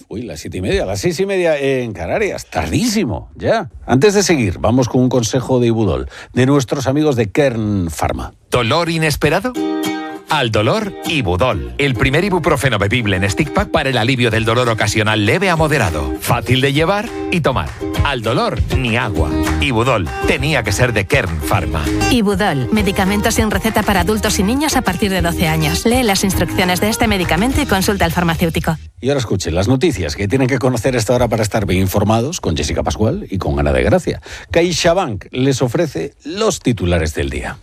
Las 7:30, las 6:30 en Canarias. Tardísimo, ya. Antes de seguir, vamos con un consejo de Ibudol, de nuestros amigos de Kern Pharma. ¿Dolor inesperado? Al dolor, Ibudol. El primer ibuprofeno bebible en stick pack para el alivio del dolor ocasional leve a moderado. Fácil de llevar y tomar. Al dolor, ni agua. Ibudol. Tenía que ser de Kern Pharma. Ibudol. Medicamento sin receta para adultos y niños a partir de 12 años. Lee las instrucciones de este medicamento y consulta al farmacéutico. Y ahora escuchen las noticias que tienen que conocer a esta hora para estar bien informados con Jessica Pascual y con Ana de Gracia. CaixaBank les ofrece los titulares del día.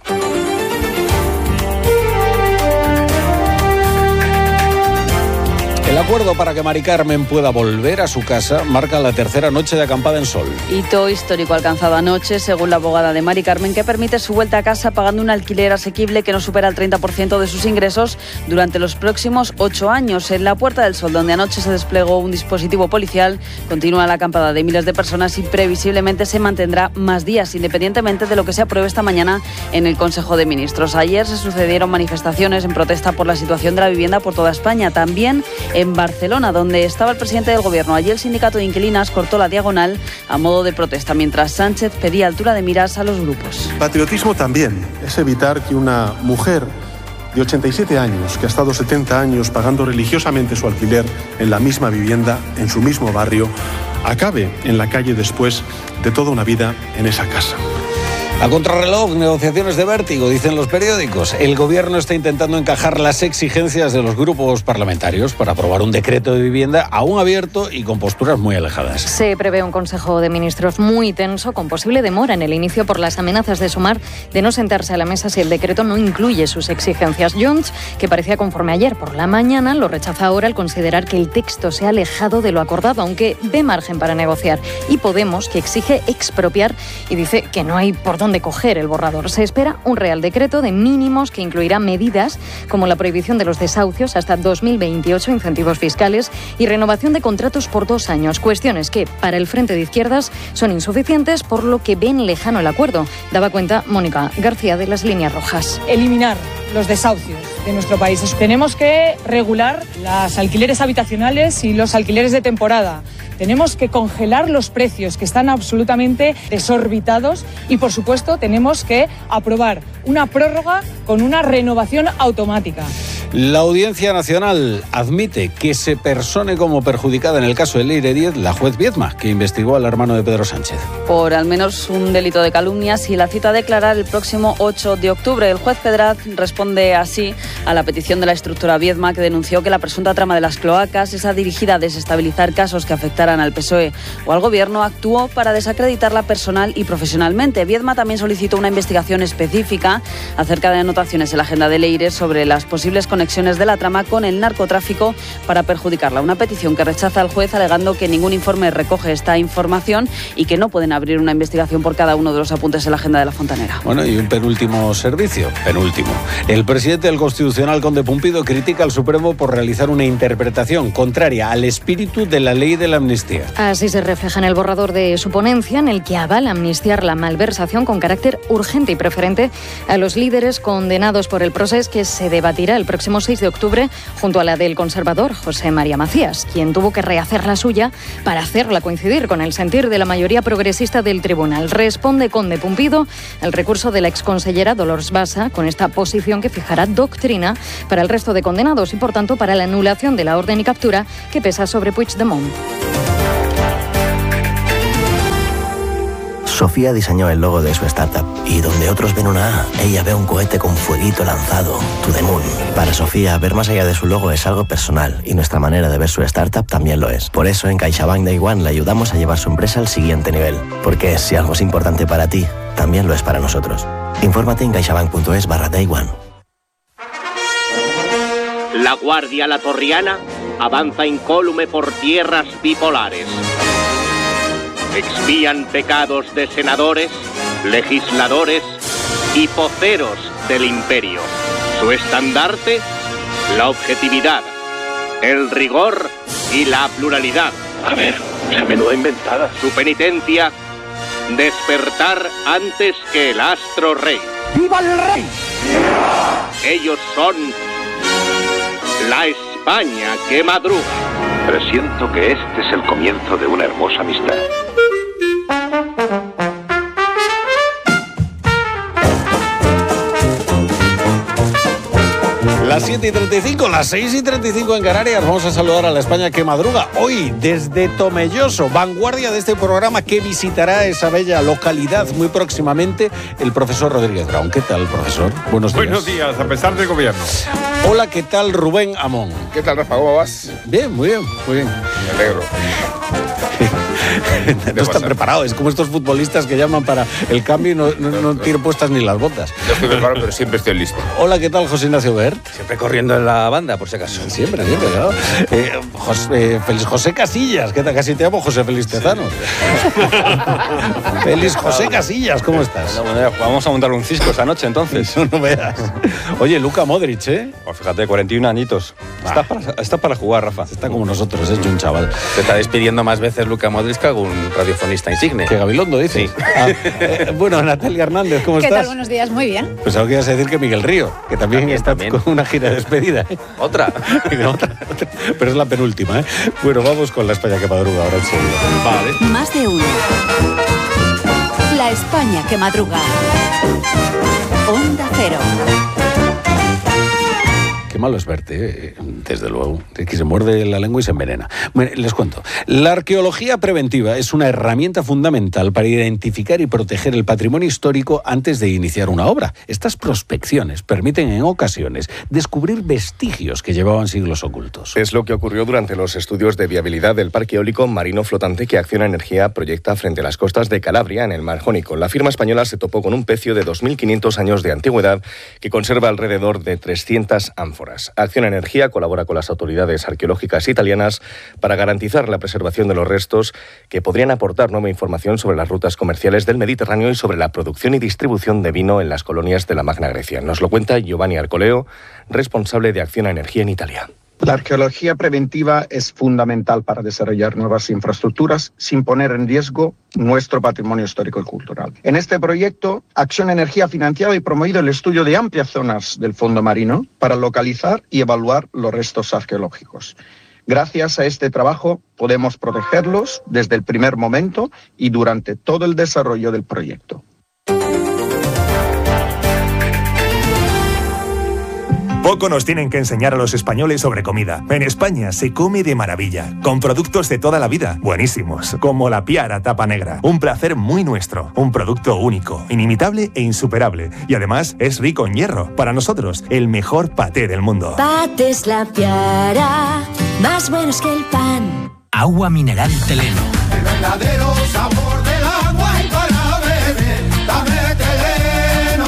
El acuerdo para que Mari Carmen pueda volver a su casa marca la tercera noche de acampada en Sol. Hito histórico alcanzado anoche, según la abogada de Mari Carmen, que permite su vuelta a casa pagando un alquiler asequible que no supera el 30% de sus ingresos durante los próximos 8 años. En la Puerta del Sol, donde anoche se desplegó un dispositivo policial, continúa la acampada de miles de personas y previsiblemente se mantendrá más días, independientemente de lo que se apruebe esta mañana en el Consejo de Ministros. Ayer se sucedieron manifestaciones en protesta por la situación de la vivienda por toda España, también en Barcelona, donde estaba el presidente del Gobierno. Allí el sindicato de inquilinas cortó la diagonal a modo de protesta, mientras Sánchez pedía altura de miras a los grupos. Patriotismo también es evitar que una mujer de 87 años, que ha estado 70 años pagando religiosamente su alquiler en la misma vivienda, en su mismo barrio, acabe en la calle después de toda una vida en esa casa. A contrarreloj, negociaciones de vértigo, dicen los periódicos. El Gobierno está intentando encajar las exigencias de los grupos parlamentarios para aprobar un decreto de vivienda aún abierto y con posturas muy alejadas. Se prevé un Consejo de Ministros muy tenso, con posible demora en el inicio por las amenazas de Sumar de no sentarse a la mesa si el decreto no incluye sus exigencias. Junts, que parecía conforme ayer por la mañana, lo rechaza ahora al considerar que el texto se ha alejado de lo acordado, aunque ve margen para negociar. Y Podemos, que exige expropiar y dice que no hay por dónde de coger el borrador. Se espera un Real Decreto de mínimos que incluirá medidas como la prohibición de los desahucios hasta 2028, incentivos fiscales y renovación de contratos por 2 años. Cuestiones que, para el Frente de Izquierdas, son insuficientes, por lo que ven lejano el acuerdo. Daba cuenta Mónica García de las líneas rojas. Eliminar los desahucios de nuestro país. Tenemos que regular los alquileres habitacionales y los alquileres de temporada. Tenemos que congelar los precios que están absolutamente desorbitados y, por supuesto, tenemos que aprobar una prórroga con una renovación automática. La Audiencia Nacional admite que se persone como perjudicada en el caso de Leire Díez la juez Viedma, que investigó al hermano de Pedro Sánchez. Por al menos un delito de calumnias y la cita a declarar el próximo 8 de octubre. El juez Pedraz responde así a la petición de la estructura Viedma, que denunció que la presunta trama de las cloacas, esa dirigida a desestabilizar casos que afectaran al PSOE o al Gobierno, actuó para desacreditarla personal y profesionalmente. Viedma también solicitó una investigación específica acerca de anotaciones en la agenda de Leire sobre las posibles conexiones de la trama con el narcotráfico para perjudicarla. Una petición que rechaza el juez, alegando que ningún informe recoge esta información y que no pueden abrir una investigación por cada uno de los apuntes en la agenda de la Fontanera. Bueno, y un penúltimo servicio. El presidente del Constitucional, Conde Pumpido, critica al Supremo por realizar una interpretación contraria al espíritu de la ley de la amnistía. Así se refleja en el borrador de su ponencia, en el que avala amnistiar la malversación con carácter urgente y preferente a los líderes condenados por el proceso, que se debatirá el próximo 6 de octubre junto a la del conservador José María Macías, quien tuvo que rehacer la suya para hacerla coincidir con el sentir de la mayoría progresista del tribunal. Responde Conde Pumpido al recurso de la exconsellera Dolors Bassa, con esta posición que fijará doctrina para el resto de condenados y, por tanto, para la anulación de la orden y captura que pesa sobre Puigdemont. Sofía diseñó el logo de su startup y donde otros ven una A, ella ve un cohete con fueguito lanzado, to the moon. Para Sofía, ver más allá de su logo es algo personal y nuestra manera de ver su startup también lo es. Por eso en CaixaBank Day One le ayudamos a llevar su empresa al siguiente nivel. Porque si algo es importante para ti, también lo es para nosotros. Infórmate en caixabank.es/Day One. La Guardia Latorriana avanza incólume por tierras bipolares. Expían pecados de senadores, legisladores y poceros del imperio. Su estandarte, la objetividad, el rigor y la pluralidad. A ver, esa menuda inventada. Su penitencia, despertar antes que el astro rey. ¡Viva el rey! Ellos son la España que madruga. Presiento que este es el comienzo de una hermosa amistad. Las 7:35, las 6:35 en Canarias. Vamos a saludar a la España que madruga. Hoy, desde Tomelloso, vanguardia de este programa que visitará esa bella localidad muy próximamente, el profesor Rodríguez Brown. ¿Qué tal, profesor? Buenos días. Buenos días, a pesar del gobierno. Hola, ¿qué tal, Rubén Amón? ¿Qué tal, Rafa? ¿Cómo vas? Bien, muy bien, muy bien. Me alegro. No está preparado, es como estos futbolistas que llaman para el cambio y no tienen puestas ni las botas. Yo estoy preparado, pero siempre estoy listo. Hola, ¿qué tal, José Ignacio Bert? Siempre corriendo en la banda, por si acaso. Siempre, claro. Feliz José Casillas, ¿qué tal? Casi te llamo José Feliz Tezano. Feliz José Casillas, ¿cómo estás? Vamos a montar un cisco esta noche, entonces. No veas. Oye, Luka Modric, ¿eh? Pues fíjate, 41 añitos. Está para jugar, Rafa. Está como nosotros, es un chaval. Se está despidiendo más veces Luka Modric que algún radiofonista insigne. ¿Que Gabilondo dice? Sí. Bueno, Natalia Hernández, ¿cómo estás? ¿Qué tal? Buenos días, muy bien. Pensaba que ibas a decir que Miguel Río, que también está con una gira de despedida. ¿Otra? Otra. Pero es la penúltima, ¿eh? Bueno, vamos con la España que madruga ahora en serio. Vale. Más de uno. La España que madruga. Onda Cero. Qué malo es verte, desde luego. Es que se muerde la lengua y se envenena. Bueno, les cuento. La arqueología preventiva es una herramienta fundamental para identificar y proteger el patrimonio histórico antes de iniciar una obra. Estas prospecciones permiten en ocasiones descubrir vestigios que llevaban siglos ocultos. Es lo que ocurrió durante los estudios de viabilidad del parque eólico marino flotante que Acciona Energía proyecta frente a las costas de Calabria, en el Mar Jónico. La firma española se topó con un pecio de 2.500 años de antigüedad que conserva alrededor de 300 ánforas. Acciona Energía colabora con las autoridades arqueológicas italianas para garantizar la preservación de los restos que podrían aportar nueva información sobre las rutas comerciales del Mediterráneo y sobre la producción y distribución de vino en las colonias de la Magna Grecia. Nos lo cuenta Giovanni Arcoleo, responsable de Acciona Energía en Italia. La arqueología preventiva es fundamental para desarrollar nuevas infraestructuras sin poner en riesgo nuestro patrimonio histórico y cultural. En este proyecto, Acciona Energía ha financiado y promovido el estudio de amplias zonas del fondo marino para localizar y evaluar los restos arqueológicos. Gracias a este trabajo podemos protegerlos desde el primer momento y durante todo el desarrollo del proyecto. Poco nos tienen que enseñar a los españoles sobre comida. En España se come de maravilla, con productos de toda la vida, buenísimos, como la Piara Tapa Negra. Un placer muy nuestro, un producto único, inimitable e insuperable. Y además es rico en hierro. Para nosotros, el mejor paté del mundo. Patés La Piara, más buenos que el pan. Agua mineral Teleno. El verdadero sabor del agua y para beber, dame Teleno.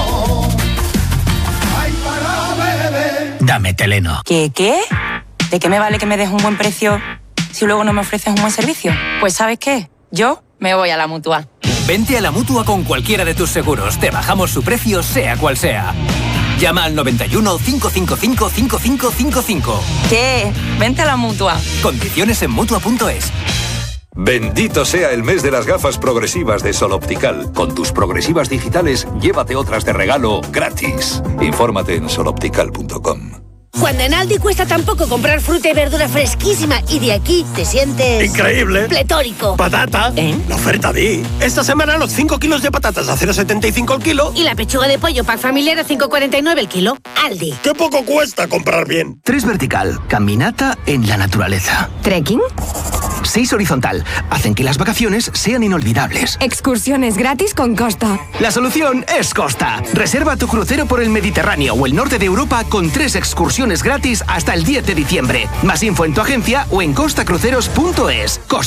Ay, para beber. Dame Teleno. ¿Qué? ¿De qué me vale que me des un buen precio si luego no me ofreces un buen servicio? Pues ¿sabes qué? Yo me voy a la Mutua. Vente a la Mutua con cualquiera de tus seguros. Te bajamos su precio, sea cual sea. Llama al 91 555 5555. ¿Qué? Vente a la Mutua. Condiciones en Mutua.es. Bendito sea el mes de las gafas progresivas de Sol Optical. Con tus progresivas digitales, llévate otras de regalo gratis. Infórmate en soloptical.com. Cuando en Aldi cuesta tan poco comprar fruta y verdura fresquísima y de aquí te sientes... ¡increíble! ¡Pletórico! ¡Patata! La oferta Di. Esta semana los 5 kilos de patatas a 0,75 el kilo. Y la pechuga de pollo pack familiar a 5,49 el kilo. Aldi. ¡Qué poco cuesta comprar bien! 3 vertical, caminata en la naturaleza. ¿Trekking? 6 horizontal, hacen que las vacaciones sean inolvidables. Excursiones gratis con Costa. La solución es Costa. Reserva tu crucero por el Mediterráneo o el norte de Europa con 3 excursiones gratis hasta el 10 de diciembre. Más info en tu agencia o en costacruceros.es. Costa.